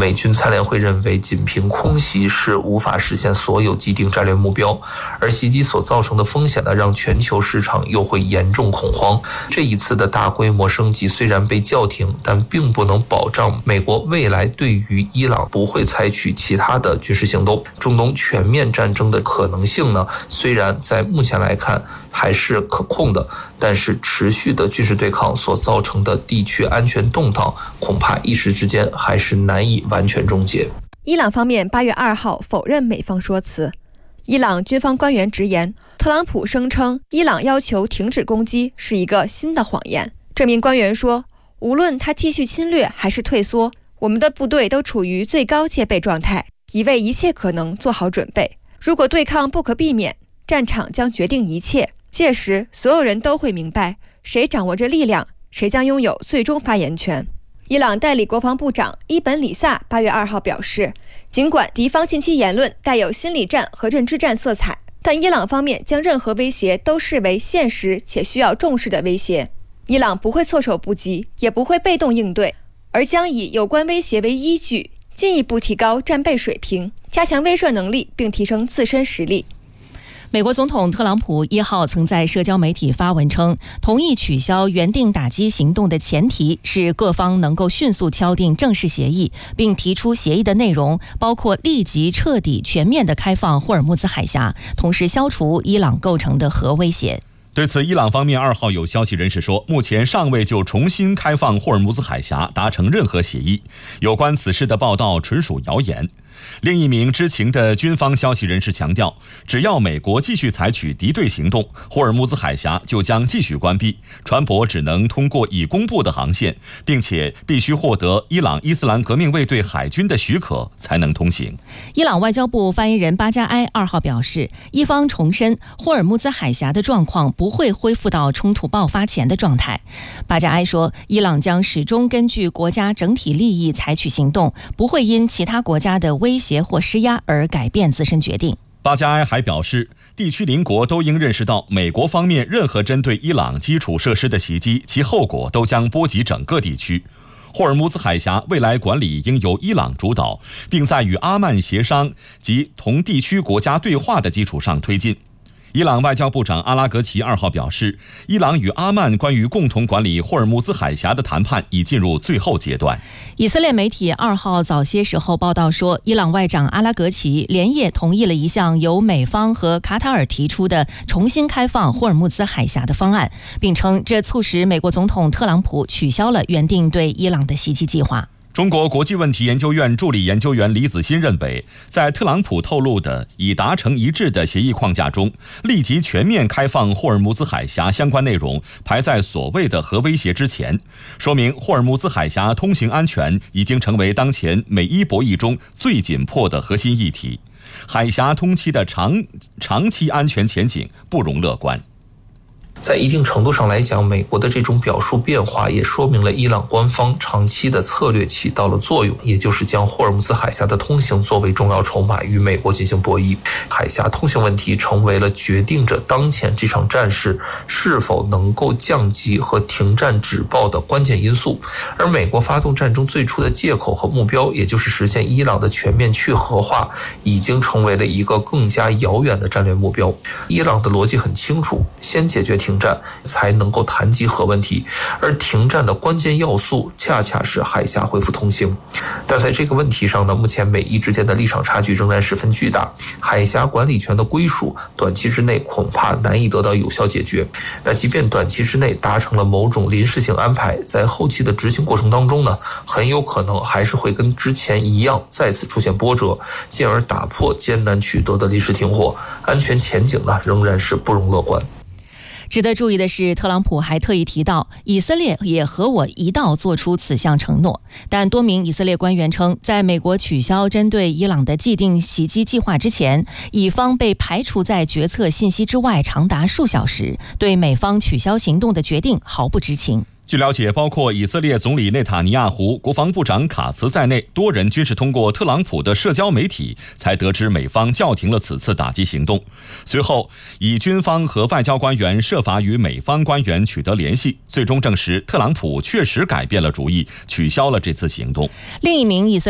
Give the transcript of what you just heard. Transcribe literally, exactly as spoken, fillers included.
美军参联会认为，仅凭空袭是无法实现所有既定战略目标，而袭击所造成的风险呢，让全球市场又会严重恐慌。这一次的大规模升级虽然被叫停，但并不能保障美国未来对于伊朗不会采取其他的军事行动。中东全面战争的可能性呢，虽然在目前来看还是可控的，但是持续的军事对抗所造成的地区安全动荡，恐怕一时之间还是难以完全终结。 伊朗方面八月二号否认美方说辞。伊朗军方官员直言，特朗普声称伊朗要求停止攻击是一个新的谎言。这名官员说，无论他继续侵略还是退缩，我们的部队都处于最高戒备状态，已为一切可能做好准备。如果对抗不可避免，战场将决定一切，届时所有人都会明白，谁掌握着力量，谁将拥有最终发言权。伊朗代理国防部长伊本里萨八月二号表示，尽管敌方近期言论带有心理战和认知战色彩，但伊朗方面将任何威胁都视为现实且需要重视的威胁。伊朗不会措手不及，也不会被动应对，而将以有关威胁为依据，进一步提高战备水平，加强威慑能力，并提升自身实力。 美国总统特朗普一号曾在社交媒体发文称，同意取消原定打击行动的前提是各方能够迅速敲定正式协议，并提出协议的内容包括立即彻底全面的开放霍尔木兹海峡，同时消除伊朗构成的核威胁。 对此，伊朗方面二号有消息人士说，目前尚未就重新开放霍尔木兹海峡达成任何协议，有关此事的报道纯属谣言。另一名知情的军方消息人士强调，只要美国继续采取敌对行动，霍尔木兹海峡就将继续关闭，船舶只能通过已公布的航线，并且必须获得伊朗伊斯兰革命卫队海军的许可才能通行。 伊朗外交部发言人巴加埃二号表示，伊方重申霍尔木兹海峡的状况不会恢复到冲突爆发前的状态。巴加埃说，伊朗将始终根据国家整体利益采取行动，不会因其他国家的威胁或施压而改变自身决定。 巴加埃还表示，地区邻国都应认识到，美国方面任何针对伊朗基础设施的袭击，其后果都将波及整个地区。霍尔木兹海峡未来管理应由伊朗主导，并在与阿曼协商及同地区国家对话的基础上推进。伊朗外交部长阿拉格齐二号表示，伊朗与阿曼关于共同管理霍尔木兹海峡的谈判已进入最后阶段。 以色列媒体二号早些时候报道说，伊朗外长阿拉格齐连夜同意了一项由美方和卡塔尔提出的重新开放霍尔木兹海峡的方案，并称这促使美国总统特朗普取消了原定对伊朗的袭击计划。 中国国际问题研究院助理研究员李子欣认为，在特朗普透露的已达成一致的协议框架中，立即全面开放霍尔木兹海峡相关内容排在所谓的核威胁之前，说明霍尔木兹海峡通行安全已经成为当前美伊博弈中最紧迫的核心议题。海峡通期的长长期安全前景不容乐观。 在一定程度上来讲，美国的这种表述变化也说明了伊朗官方长期的策略起到了作用，也就是将霍尔木兹海峡的通行作为重要筹码与美国进行博弈。海峡通行问题成为了决定着当前这场战事是否能够降级和停战止爆的关键因素。而美国发动战争最初的借口和目标，也就是实现伊朗的全面去核化，已经成为了一个更加遥远的战略目标。伊朗的逻辑很清楚，先解决停战才能够谈及核问题，而停战的关键要素恰恰是海峡恢复通行。但在这个问题上呢，目前美伊之间的立场差距仍然十分巨大，海峡管理权的归属短期之内恐怕难以得到有效解决。那即便短期之内达成了某种临时性安排，在后期的执行过程当中呢，很有可能还是会跟之前一样再次出现波折，进而打破艰难取得的临时停火，安全前景呢仍然是不容乐观。 值得注意的是，特朗普还特意提到，以色列也和我一道做出此项承诺。但多名以色列官员称，在美国取消针对伊朗的既定袭击计划之前，以方被排除在决策信息之外长达数小时，对美方取消行动的决定毫不知情。 据了解，包括以色列总理内塔尼亚胡、国防部长卡茨在内，多人均是通过特朗普的社交媒体才得知美方叫停了此次打击行动。随后，以军方和外交官员设法与美方官员取得联系，最终证实特朗普确实改变了主意，取消了这次行动。 另一名以色列